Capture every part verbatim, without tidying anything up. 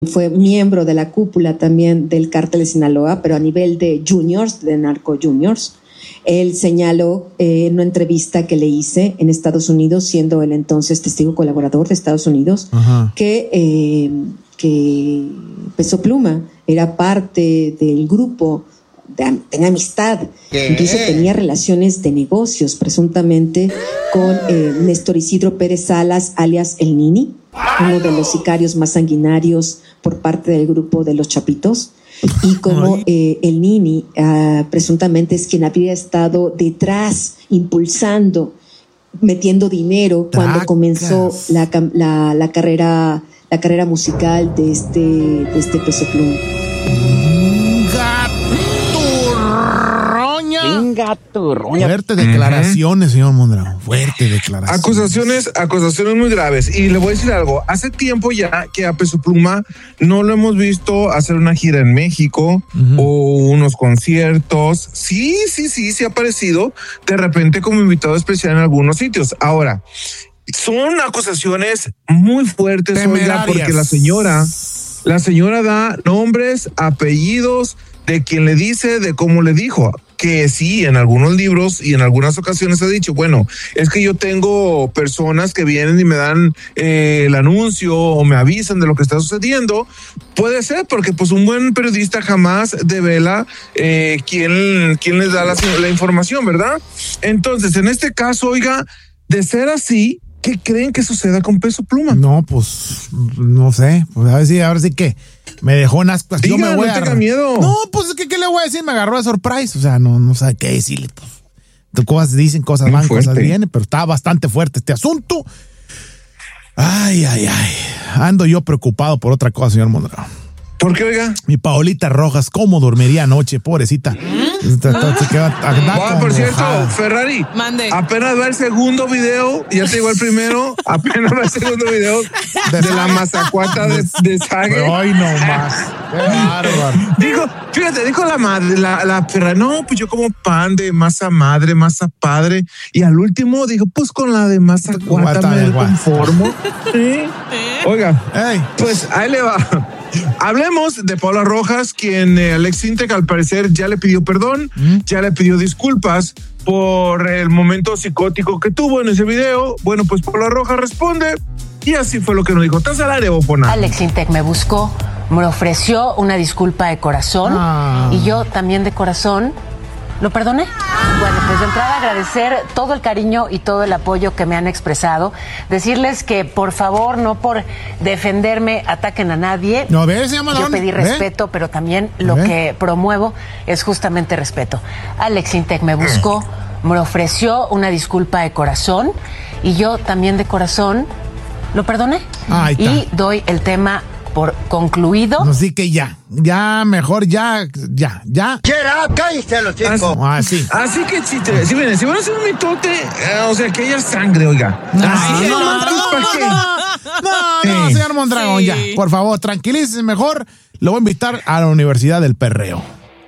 fue miembro de la cúpula también del cártel de Sinaloa, pero a nivel de juniors, de narco juniors. Él señaló eh, en una entrevista que le hice en Estados Unidos, siendo él entonces testigo colaborador de Estados Unidos, Ajá. que, eh, que Peso Pluma era parte del grupo de, de amistad. ¿Qué? Incluso tenía relaciones de negocios, presuntamente, con eh, Néstor Isidro Pérez Salas, alias El Nini, uno de los sicarios más sanguinarios por parte del grupo de los Chapitos. Y como eh, el Nini uh, presuntamente es quien había estado detrás, impulsando, metiendo dinero cuando Tracas. comenzó la, la, la carrera la carrera musical de este, de este Peso Pluma. Venga, turroña. Fuertes declaraciones, uh-huh. señor Mondragón. Fuertes declaraciones. Acusaciones, acusaciones muy graves. Y le voy a decir algo. Hace tiempo ya que a Peso Pluma no lo hemos visto hacer una gira en México uh-huh. o unos conciertos. Sí, sí, sí, sí ha aparecido de repente como invitado especial en algunos sitios. Ahora, son acusaciones muy fuertes, oiga, porque la señora, la señora da nombres, apellidos de quien le dice, de cómo le dijo. Que sí, en algunos libros y en algunas ocasiones ha dicho, bueno, es que yo tengo personas que vienen y me dan eh, el anuncio o me avisan de lo que está sucediendo. Puede ser, porque pues un buen periodista jamás devela eh, quién, quién les da la, la información, ¿verdad? Entonces, en este caso, oiga, de ser así, ¿qué creen que suceda con Peso Pluma? No, pues, no sé, pues a ver si, ahora sí que me dejó unas cosas. Diga, yo me voy no a... tenga miedo. No, pues, ¿qué, ¿qué le voy a decir? Me agarró de surprise, o sea, no, no sabe qué decirle, pues. Cosas dicen, cosas Muy van, fuerte. Cosas vienen, pero está bastante fuerte este asunto. Ay, ay, ay. Ando yo preocupado por otra cosa, señor Mondragón. ¿Por qué, oiga? Mi Paolita Rojas, ¿cómo dormiría anoche, pobrecita? Ah, por cierto, Ferrari, Mande. apenas va el segundo video, ya te llegó el primero, apenas va el segundo video de, de la mazacuata de, de Sague. Ay, no más. Qué bárbaro. Dijo, fíjate, dijo la madre, la, la Ferrari, no, pues yo como pan de masa madre, masa padre, y al último dijo, pues con la de mazacuata me conformo. ¿Sí? Oiga, hey. Pues ahí le va. Hablemos de Paola Rojas, quien eh, Alex Sintek al parecer ya le pidió perdón, ¿Mm? ya le pidió disculpas por el momento psicótico que tuvo en ese video. Bueno, pues Paola Rojas responde y así fue lo que nos dijo. ¿Estás al aire, Bopona? Alex Sintek me buscó, me ofreció una disculpa de corazón ah. y yo también de corazón lo perdoné. Bueno, pues de entrada agradecer todo el cariño y todo el apoyo que me han expresado. Decirles que por favor, no por defenderme, ataquen a nadie. No, ¿ves, se llama Yo pedí respeto, ¿Ve? pero también lo ¿Ve? que promuevo es justamente respeto. Alex Sintek me buscó, me ofreció una disculpa de corazón y yo también de corazón lo perdoné. Ah, y doy el tema por concluido. Así que ya, ya mejor, ya, ya, ya. Cállate los chicos. Así, así que chiste, si ven, si van a hacer un mitote, eh, o sea, que haya sangre, oiga. No, así no, no, no, no, no, no, no, eh. señor Mondragón, sí. ya, por favor, tranquilícese mejor. Lo voy a invitar a la Universidad del Perreo.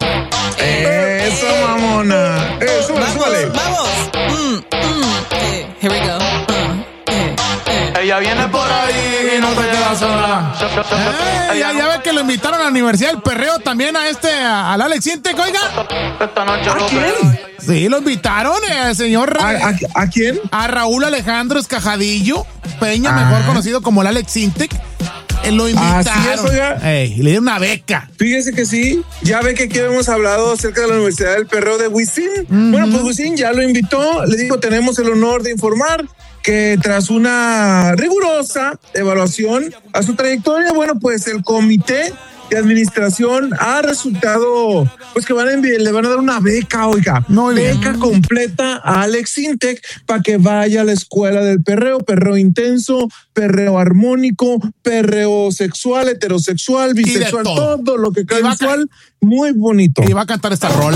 Eh, eso, mamona. Eso, vamos, súbale. Vamos. Mm, mm, eh, here we go. Uh, eh, eh. Ella viene por ahí y no te queda sola. Eh, ya, ya ve que lo invitaron a la Universidad del Perreo también a este, a, al Alex Sintek, oiga. ¿A quién? Sí, lo invitaron, eh, señor. ¿A, a, ¿A quién? A Raúl Alejandro Escajadillo Peña, ah. mejor conocido como el Alex Sintek. Lo invitaron. Así es, oiga. Ey, le dieron una beca. Fíjese que sí. Ya ve que aquí hemos hablado acerca de la Universidad del Perreo de Wisin. Uh-huh. Bueno, pues Wisin ya lo invitó. Le digo, tenemos el honor de informar que tras una rigurosa evaluación a su trayectoria, bueno, pues el comité de administración ha resultado, pues que van a enviar, le van a dar una beca, oiga, Muy beca bien. completa a Alex Sintek para que vaya a la escuela del perreo, perreo intenso, perreo armónico, perreo sexual, heterosexual, bisexual, todo. todo lo que cae visual, muy bonito. Y va a cantar esta rola.